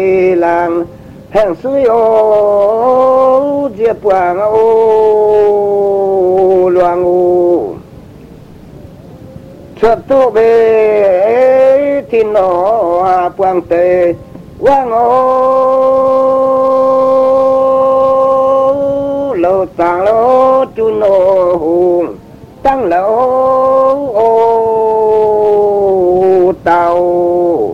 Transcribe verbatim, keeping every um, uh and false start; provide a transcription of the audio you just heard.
làm hàng suy ô diệp quang ô loang ô xuất tu bê thì nó quang tê quang ô lô tàng lô chu nô hùng tăng lô